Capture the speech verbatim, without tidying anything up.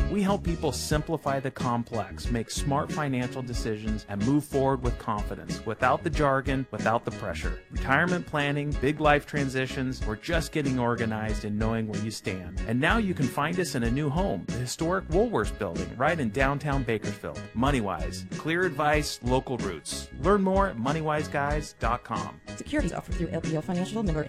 We help people simplify the complex, make smart financial decisions, and move forward with confidence, without the jargon, without the pressure. Retirement planning, big life transitions, or just getting organized and knowing where you stand. And now you can find us in a new home, the historic Woolworths building, right in downtown Bakersfield. MoneyWise, clear advice, local roots. Learn more at money wise guys dot com. Securities offered through L P L Financial, member